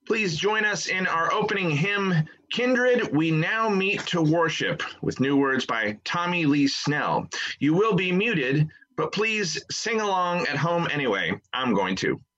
Please join us in our opening hymn, Kindred, We Now Meet to Worship, with new words by Tommy Lee Snell. You will be muted, but please sing along at home anyway. I'm going to.